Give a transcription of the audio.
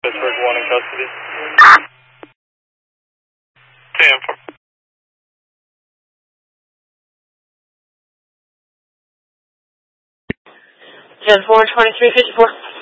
Pittsburgh 1 in custody. 10-4. Gen 4, 2354.